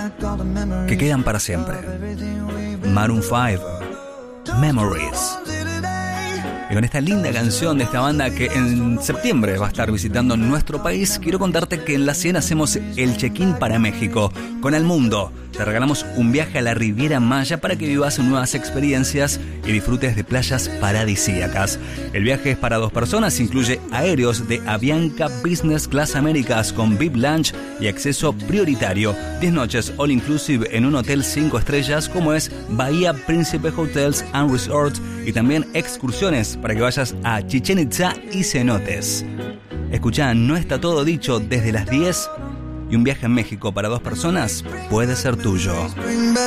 que quedan para siempre. Maroon 5, Memories. Y con esta linda canción de esta banda que en septiembre va a estar visitando nuestro país, quiero contarte que en La 100 hacemos el check-in para México. Con El Mundo te regalamos un viaje a la Riviera Maya para que vivas nuevas experiencias y disfrutes de playas paradisíacas. El viaje es para 2 personas, incluye aéreos de Avianca Business Class Américas con VIP Lunch y acceso prioritario. 10 noches all inclusive en un hotel 5 estrellas como es Bahía Príncipe Hotels and Resorts, y también excursiones para que vayas a Chichén Itzá y cenotes. Escuchá, no está todo dicho desde las 10, y un viaje a México para 2 personas puede ser tuyo.